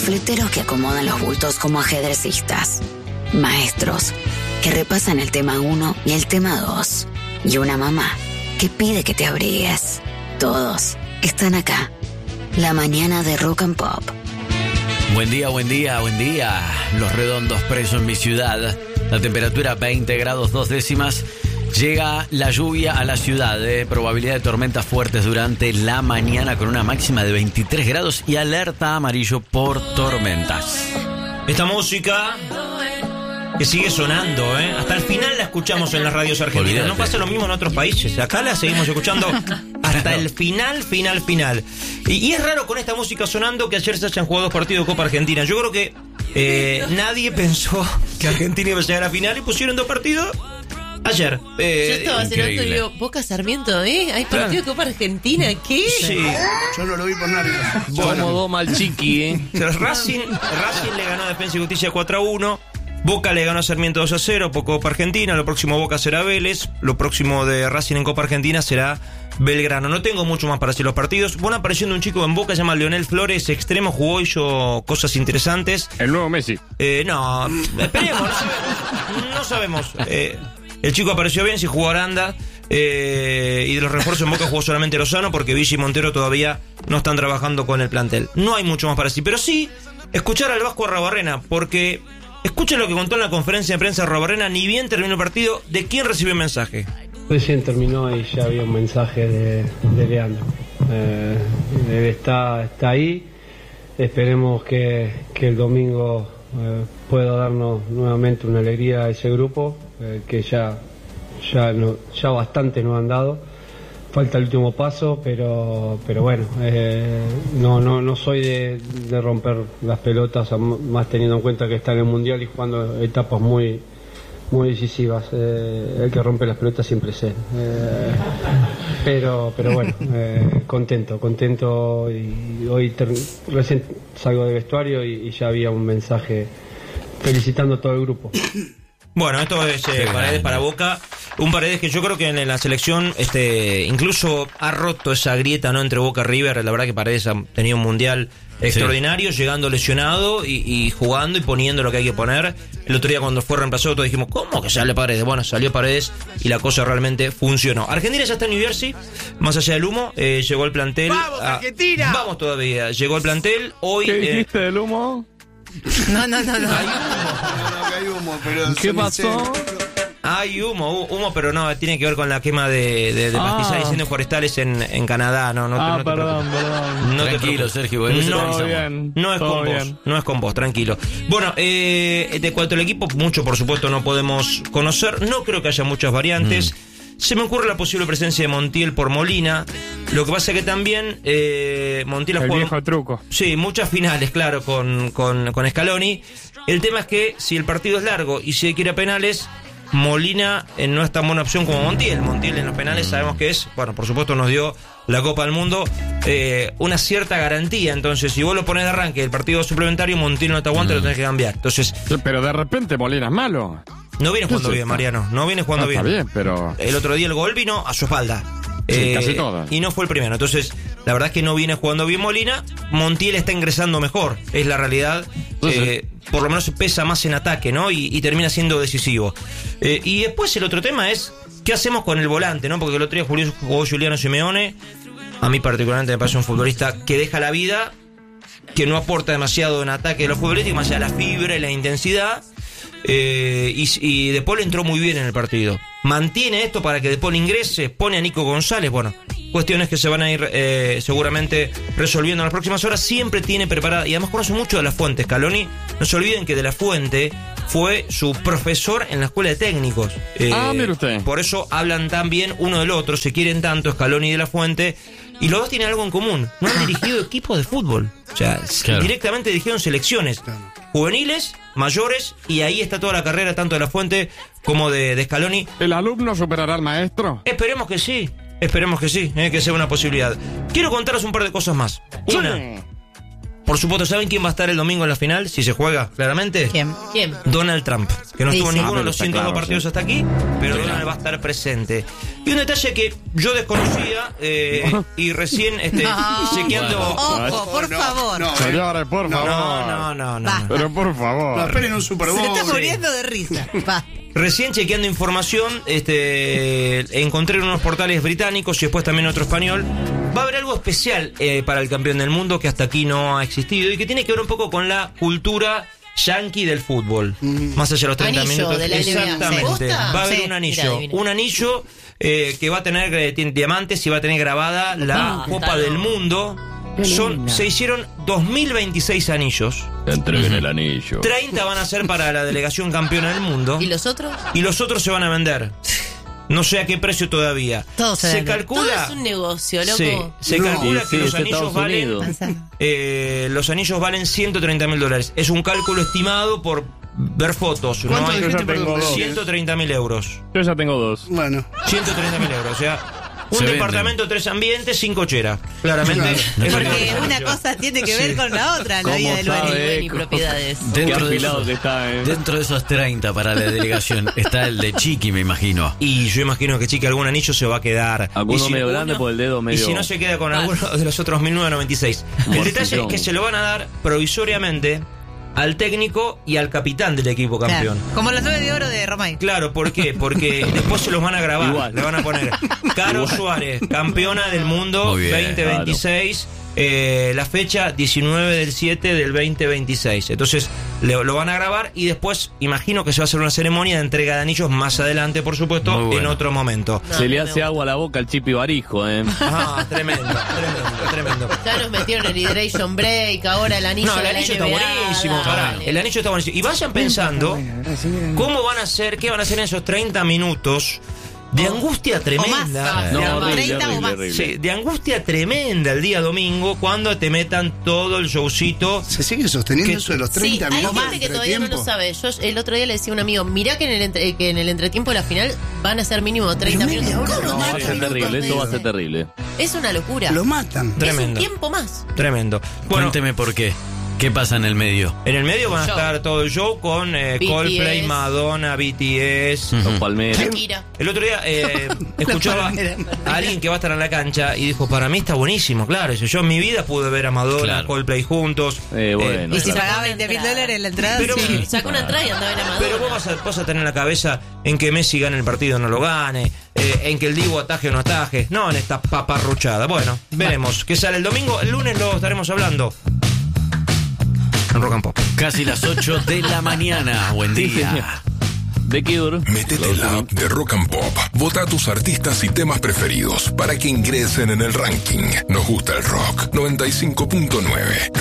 panfleteros que acomodan los bultos como ajedrecistas, maestros que repasan el tema 1 y el tema 2, y una mamá que pide que te abrigues. Todos están acá. La mañana de Rock and Pop. Buen día, buen día, buen día. Los Redondos presos en mi ciudad. La temperatura 20 grados 2 décimas. Llega la lluvia a la ciudad. Probabilidad de tormentas fuertes durante la mañana con una máxima de 23 grados y alerta amarillo por tormentas. Esta música que sigue sonando, hasta el final la escuchamos en las radios argentinas. Olvídate. No pasa lo mismo en otros países. Acá la seguimos escuchando hasta el final. Y es raro con esta música sonando que ayer se hayan jugado 2 partidos de Copa Argentina. Yo creo que nadie pensó que Argentina iba a llegar a la final y pusieron 2 partidos ayer. Yo estaba haciendo y digo, Boca Sarmiento, hay partido de Copa Argentina, ¿qué? Sí. Yo no lo vi por nada. Somos dos mal chiqui, Racing le ganó a Defensa y Justicia 4-1. Boca le ganó a Sarmiento 2-0 por Copa Argentina. Lo próximo Boca será Vélez. Lo próximo de Racing en Copa Argentina será Belgrano. No tengo mucho más para decir los partidos. Bueno, apareciendo un chico en Boca, se llama Leonel Flores, extremo, jugó y hizo cosas interesantes. El nuevo Messi. No, esperemos, no sabemos. El chico apareció bien, si jugó Aranda. Y de los refuerzos en Boca jugó solamente Lozano, porque Villa y Montero todavía no están trabajando con el plantel. No hay mucho más para decir, pero sí escuchar al Vasco Arrobarrena, porque escuchen lo que contó en la conferencia de prensa Arrobarrena, ni bien terminó el partido. ¿De quién recibió el mensaje? Recién terminó y ya había un mensaje de Leandro. Él está ahí. Esperemos que el domingo pueda darnos nuevamente una alegría a ese grupo, que ya bastante nos han dado. Falta el último paso, pero bueno, no soy de romper las pelotas, más teniendo en cuenta que está en el Mundial y jugando etapas muy decisivas. El que rompe las pelotas siempre es él. Pero bueno, contento, y hoy recién salgo de vestuario y ya había un mensaje felicitando a todo el grupo. Bueno, esto es Paredes para Boca. Un Paredes que yo creo que en la selección incluso ha roto esa grieta, ¿no?, entre Boca y River. La verdad que Paredes ha tenido un mundial extraordinario, llegando lesionado y jugando y poniendo lo que hay que poner. El otro día cuando fue reemplazado todos dijimos, ¿cómo que sale Paredes? Bueno, salió Paredes y la cosa realmente funcionó. Argentina ya está en New Jersey, más allá del humo, llegó el plantel. ¡Vamos, Argentina! Vamos todavía, llegó el plantel. Hoy, ¿qué dijiste del humo? No. Hay humo, pero ¿Qué pasó? Hay humo, pero no, tiene que ver con la quema de pastizales y incendios forestales en Canadá. Perdón. Tranquilo, Sergio. No es con vos, tranquilo. Bueno, de cuanto al equipo, mucho por supuesto no podemos conocer. No creo que haya muchas variantes. Se me ocurre la posible presencia de Montiel por Molina. Lo que pasa es que también Montiel ha jugado, viejo truco. Sí, muchas finales, claro, con Scaloni. El tema es que si el partido es largo y si hay que ir a penales, Molina no es tan buena opción como Montiel. Montiel en los penales sabemos que es, bueno, por supuesto nos dio la Copa del Mundo, una cierta garantía. Entonces, si vos lo pones de arranque el partido suplementario, Montiel no te aguanta, lo tenés que cambiar. Entonces, pero de repente Molina es malo. No viene jugando bien, Mariano. No viene jugando bien. Está bien, pero el otro día el gol vino a su espalda. Sí, casi todas. Y no fue el primero. Entonces, la verdad es que no viene jugando bien Molina. Montiel está ingresando mejor, es la realidad. Por lo menos pesa más en ataque, ¿no? Y termina siendo decisivo. Y después el otro tema es, ¿qué hacemos con el volante, no? Porque el otro día jugó Juliano Simeone. A mí particularmente me parece un futbolista que deja la vida, que no aporta demasiado en ataque de los futbolistas, más allá de la fibra y la intensidad. Y De Paul entró muy bien en el partido. Mantiene esto para que De Paul ingrese, pone a Nico González. Bueno, cuestiones que se van a ir seguramente resolviendo en las próximas horas. Siempre tiene preparada, y además conoce mucho de La Fuente, Scaloni. No se olviden que De La Fuente fue su profesor en la escuela de técnicos. Mire usted. Por eso hablan tan bien uno del otro, se quieren tanto Scaloni y De La Fuente. Y los dos tienen algo en común: no han dirigido equipos de fútbol. O sea, directamente dirigieron selecciones juveniles, mayores, y ahí está toda la carrera tanto de La Fuente como de Scaloni. ¿El alumno superará al maestro? Esperemos que sí, que sea una posibilidad. Quiero contaros un par de cosas más. Una, Por supuesto, ¿saben quién va a estar el domingo en la final? Si se juega, claramente. ¿Quién? Donald Trump, que no estuvo en Sí. ninguno de los Está 102 claro, partidos sí. hasta aquí, pero Donald va a estar presente. Y un detalle que yo desconocía y recién chequeando... Ojo, por favor. No, Señores, por favor. No. Basta. Pero por no, favor. esperen un Super Bowl. Se está muriendo de risa. Basta. Recién chequeando información, encontré en unos portales británicos y después también otro español. Va a haber algo especial para el campeón del mundo que hasta aquí no ha existido y que tiene que ver un poco con la cultura yankee del fútbol. Más allá de los 30 Anillo minutos. de la NBA. Exactamente. ¿Se gusta? Va a haber Sí, un mira, anillo. adivina. Un anillo que va a tener tiene diamantes y va a tener grabada la Copa está del loco. Mundo. Se hicieron 2026 anillos. Entreguen el anillo. 30 van a ser para la delegación campeona del mundo. ¿Y los otros? Y los otros se van a vender. No sé a qué precio todavía. Todos se venden. calcula. Todo es un negocio, loco. Sí, se No. calcula Sí, que los es anillos Estados valen. Unidos. Los anillos valen $130.000. Es un cálculo estimado por ver fotos. No ¿Cuánto hay dijiste, Yo ya tengo perdón? dos. 130.000 euros. Yo ya tengo 2. Bueno, 130.000 euros. O sea, un Se departamento, 3 ambientes, 5 cocheras. Claramente. Claro. es lo que Porque vale. una cosa tiene que ver con la otra, la ¿Cómo vida del sabe? Buen y propiedades. Qué Dentro de, afilado esos, que está, dentro de esos 30 para la delegación está el de Chiqui, me imagino. Y yo imagino que Chiqui algún anillo se va a quedar. Alguno Y si medio uno- grande por el dedo Y medio. si no se queda con alguno de los otros 1996. El detalle es Morcillón. que se lo van a dar provisoriamente al técnico y al capitán del equipo campeón. Claro. Como los 9 de oro de Romay. Claro, ¿por qué? Porque después se los van a grabar. Igual. Le van a poner Caro Suárez, campeona del mundo Muy bien, 2026. La fecha 19 del 7 del 2026. Entonces lo van a grabar y después imagino que se va a hacer una ceremonia de entrega de anillos más adelante, por supuesto, Muy bueno. en otro momento. No, Se le no me hace gusta. agua a la boca al Chipi Barijo, Ah, tremendo. Ya nos metieron el Hydration Break, ahora el anillo No, el de la anillo está NBA, buenísimo. dale. Pará, el anillo está buenísimo. Y vayan pensando cómo van a hacer, qué van a hacer en esos 30 minutos de angustia tremenda. más. No, De- horrible, 30 o más. horrible. Sí, de angustia tremenda el día domingo cuando te metan todo el showcito. ¿se sigue sosteniendo ¿Qué? eso de los Sí, 30 hay minutos? gente que de todavía no lo entretiempo? sabe. Yo el otro día le decía a un amigo, mirá que en el entretiempo de la final van a ser mínimo 30 Pero media minutos. hora, No, va a ser terrible, esto va a ser partido. terrible. Es una locura. Lo matan. Tremendo. Es un tiempo más. Tremendo. Bueno, Cuénteme por qué. ¿Qué pasa en el medio? en el medio van a Show. estar todo el show con Coldplay, Madonna, BTS. Los palmeras. Shakira. El otro día escuchaba a alguien que va a estar en la cancha y dijo, para mí está buenísimo, claro. Dice, yo en mi vida pude ver a Madonna, Claro. Coldplay juntos. Bueno. Y si claro. pagaba $20.000 la entrada, Pero- sí. Saca una entrada y andaba en Madonna. Pero vos vas a tener la cabeza en que Messi gane el partido o no lo gane, en que el Divo ataje o no ataje, no en esta paparruchada. Bueno, veremos qué sale el domingo. El lunes lo estaremos hablando en Rock and Pop. Casi las 8 de la mañana. Buen Sí, señor. día. The Cure. Métete en la app de Rock and Pop. Vota a tus artistas y temas preferidos para que ingresen en el ranking. Nos gusta el rock. 95.9.